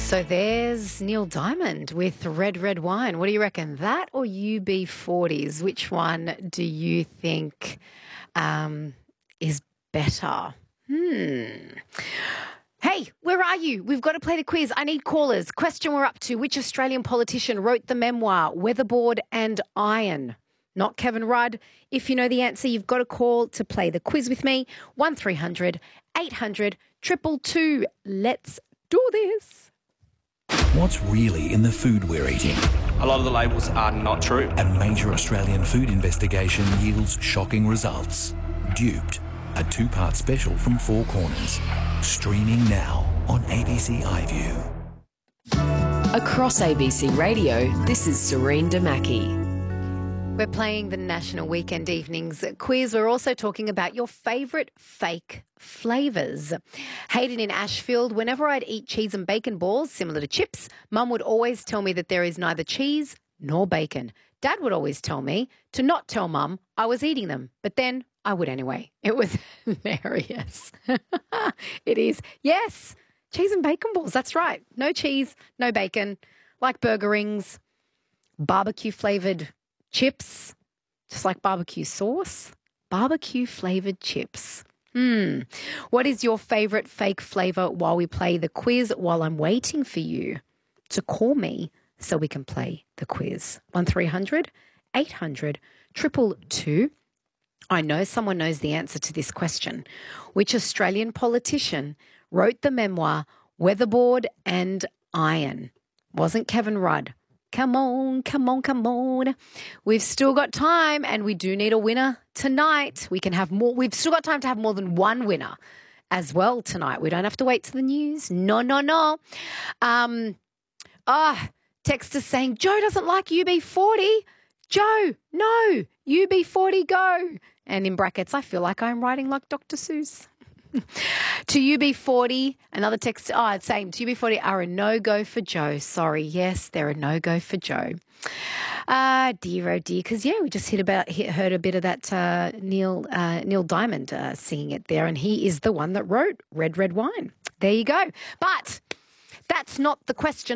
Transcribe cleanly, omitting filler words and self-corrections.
So there's Neil Diamond with Red, Red Wine. What do you reckon? That or UB40s? Which one do you think is better? Hey, where are you? We've got to play the quiz. I need callers. Question we're up to: which Australian politician wrote the memoir Weatherboard and Iron? Not Kevin Rudd. If you know the answer, you've got to call to play the quiz with me. 1300 800 222. Let's do this. What's really in the food we're eating? A lot of the labels are not true. A major Australian food investigation yields shocking results. Duped, a two-part special from Four Corners. Streaming now on ABC iView. Across ABC Radio, this is Serene Damaki. We're playing the National Weekend Evenings quiz. We're also talking about your favourite fake flavours. Hayden in Ashfield: whenever I'd eat cheese and bacon balls, similar to chips, Mum would always tell me that there is neither cheese nor bacon. Dad would always tell me to not tell Mum I was eating them, but then I would anyway. It was hilarious. It is. Yes, cheese and bacon balls. That's right. No cheese, no bacon, like burger rings, barbecue flavoured chips, just like barbecue sauce, barbecue flavoured chips. What is your favourite fake flavour while we play the quiz, while I'm waiting for you to call me so we can play the quiz? 1300 800 222. I know someone knows the answer to this question. Which Australian politician wrote the memoir Weatherboard and Iron? Wasn't Kevin Rudd. Come on, come on, come on. We've still got time, and we do need a winner tonight. We can have more. We've still got time to have more than one winner as well tonight. We don't have to wait to the news. No, no, no. Texter saying, Joe doesn't like UB40. Joe, no, UB40 go. And in brackets, I feel like I'm writing like Dr. Seuss. To UB40, another text, it's saying to UB40 are a no-go for Joe. Sorry, yes, they're a no-go for Joe. Dear, oh dear, because, we just heard a bit of that Neil Diamond singing it there, and he is the one that wrote Red, Red Wine. There you go. But that's not the question.